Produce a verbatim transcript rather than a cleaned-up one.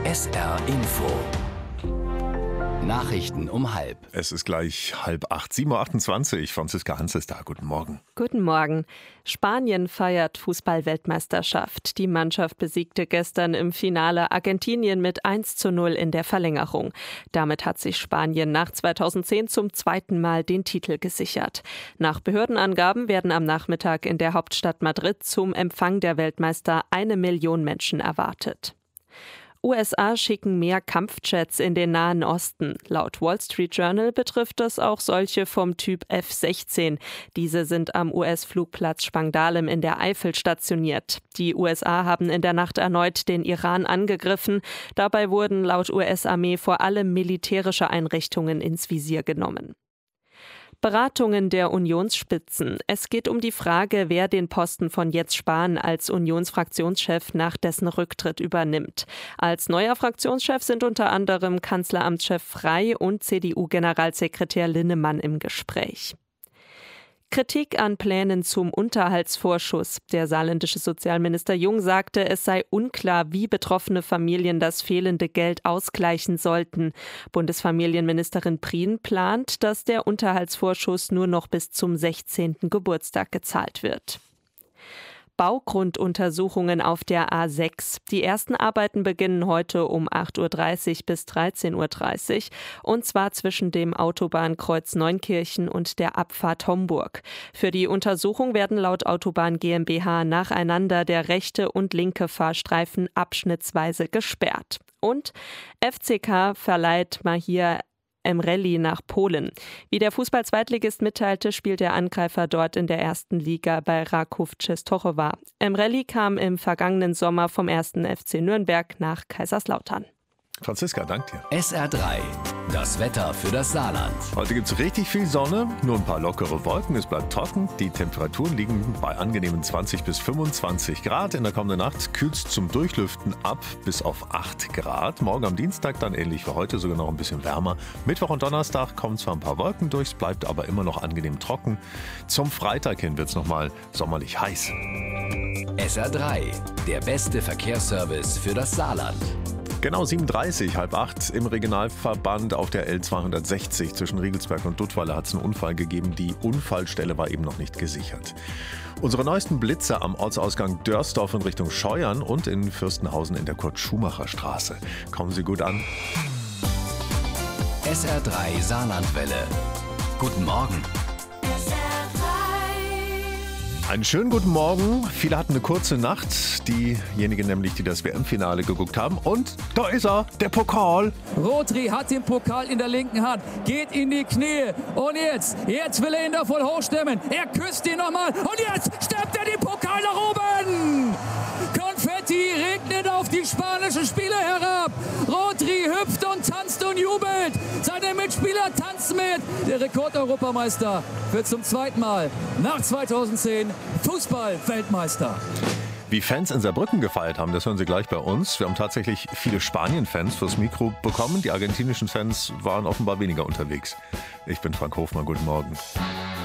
S R Info. Nachrichten um halb. Es ist gleich halb acht, sieben Uhr achtundzwanzig. Franziska Hans ist da. Guten Morgen. Guten Morgen. Spanien feiert Fußball-Weltmeisterschaft. Die Mannschaft besiegte gestern im Finale Argentinien mit eins zu null in der Verlängerung. Damit hat sich Spanien nach zweitausendzehn zum zweiten Mal den Titel gesichert. Nach Behördenangaben werden am Nachmittag in der Hauptstadt Madrid zum Empfang der Weltmeister eine Million Menschen erwartet. U S A schicken mehr Kampfjets in den Nahen Osten. Laut Wall Street Journal betrifft das auch solche vom Typ F sechzehn. Diese sind am U S-Flugplatz Spangdahlem in der Eifel stationiert. Die U S A haben in der Nacht erneut den Iran angegriffen. Dabei wurden laut U S-Armee vor allem militärische Einrichtungen ins Visier genommen. Beratungen der Unionsspitzen. Es geht um die Frage, wer den Posten von Jens Spahn als Unionsfraktionschef nach dessen Rücktritt übernimmt. Als neuer Fraktionschef sind unter anderem Kanzleramtschef Frey und C D U-Generalsekretär Linnemann im Gespräch. Kritik an Plänen zum Unterhaltsvorschuss. Der saarländische Sozialminister Jung sagte, es sei unklar, wie betroffene Familien das fehlende Geld ausgleichen sollten. Bundesfamilienministerin Prien plant, dass der Unterhaltsvorschuss nur noch bis zum sechzehnten Geburtstag gezahlt wird. Baugrunduntersuchungen auf der A sechs. Die ersten Arbeiten beginnen heute um acht Uhr dreißig bis dreizehn Uhr dreißig und zwar zwischen dem Autobahnkreuz Neunkirchen und der Abfahrt Homburg. Für die Untersuchung werden laut Autobahn GmbH nacheinander der rechte und linke Fahrstreifen abschnittsweise gesperrt. Und F C K verleiht Mahir Emreli nach Polen. Wie der Fußball-Zweitligist mitteilte, spielt der Angreifer dort in der ersten Liga bei Raków Częstochowa. Emreli kam im vergangenen Sommer vom ersten F C Nürnberg nach Kaiserslautern. Franziska, danke dir. S R drei. Das Wetter für das Saarland. Heute gibt es richtig viel Sonne, nur ein paar lockere Wolken. Es bleibt trocken. Die Temperaturen liegen bei angenehmen zwanzig bis fünfundzwanzig Grad. In der kommenden Nacht kühlt es zum Durchlüften ab bis auf acht Grad. Morgen am Dienstag dann ähnlich wie heute, sogar noch ein bisschen wärmer. Mittwoch und Donnerstag kommen zwar ein paar Wolken durch, es bleibt aber immer noch angenehm trocken. Zum Freitag hin wird es nochmal sommerlich heiß. S R drei. Der beste Verkehrsservice für das Saarland. Genau sieben Uhr dreißig, halb acht, im Regionalverband auf der L zweihundertsechzig zwischen Riegelsberg und Duttweiler hat es einen Unfall gegeben. Die Unfallstelle war eben noch nicht gesichert. Unsere neuesten Blitze am Ortsausgang Dörsdorf in Richtung Scheuern und in Fürstenhausen in der Kurt-Schumacher-Straße. Kommen Sie gut an. S R drei Saarlandwelle. Guten Morgen. Einen schönen guten Morgen. Viele hatten eine kurze Nacht. Diejenigen nämlich, die das W M-Finale geguckt haben. Und da ist er, der Pokal. Rodri hat den Pokal in der linken Hand, geht in die Knie. Und jetzt, jetzt will er ihn da voll hochstemmen. Er küsst ihn nochmal. Und jetzt stemmt er den Pokal nach oben. Konfetti regnet auf die spanischen Spieler herab. Rodri hüpft und tanzt und jubelt. Seine Mitspieler tanzen mit. Der Rekordeuropameister wird zum zweiten Mal nach zweitausendzehn Fußball-Weltmeister. Wie Fans in Saarbrücken gefeiert haben, das hören Sie gleich bei uns. Wir haben tatsächlich viele Spanien-Fans fürs Mikro bekommen. Die argentinischen Fans waren offenbar weniger unterwegs. Ich bin Frank Hofmann, guten Morgen.